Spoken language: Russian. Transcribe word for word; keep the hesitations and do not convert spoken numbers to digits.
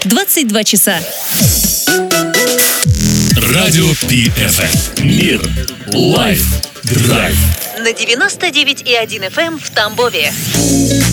двадцать два часа. Радио Пи Эф Эм. Мир. Лайф. Драйв. На девяносто девять и один эф эм в Тамбове.